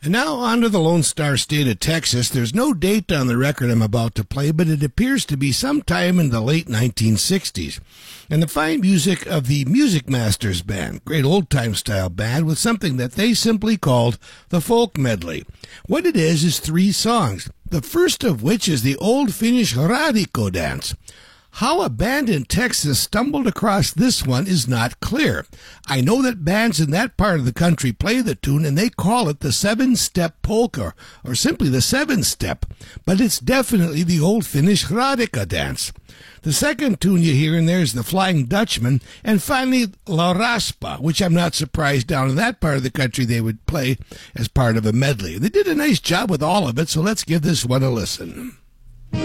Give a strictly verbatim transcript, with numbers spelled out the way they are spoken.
And now on to the Lone Star State of Texas. There's no date on the record I'm about to play, but it appears to be sometime in the late nineteen sixties. And the fine music of the Music Masters Band, great old-time style band with something that they simply called the Folk Medley. What it is is three songs, the first of which is the Old Finnish Radikko dance. How a band in Texas stumbled across this one is not clear. I know that bands in that part of the country play the tune and they call it the seven-step polka, or simply the seven-step, but it's definitely the Old Finnish Radikko dance. The second tune you hear in there is the Flying Dutchman, and finally La Raspa, which I'm not surprised down in that part of the country they would play as part of a medley. They did a nice job with all of it, so let's give this one a listen.